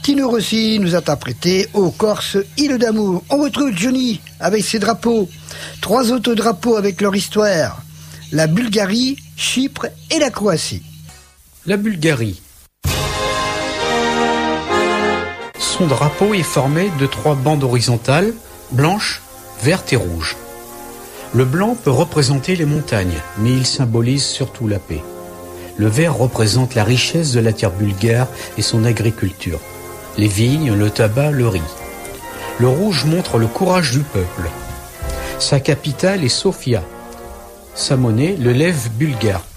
Tino Rossi nous a interprété Au Corse, île d'amour. On retrouve Johnny avec ses drapeaux. 3 autres drapeaux avec leur histoire. La Bulgarie, Chypre et la Croatie. La Bulgarie. Son drapeau est formé de 3 bandes horizontales, blanches, vertes et rouges. Le blanc peut représenter les montagnes, mais il symbolise surtout la paix. Le vert représente la richesse de la terre bulgare et son agriculture. Les vignes, le tabac, le riz. Le rouge montre le courage du peuple. Sa capitale est Sofia. Sa monnaie, le lev bulgare.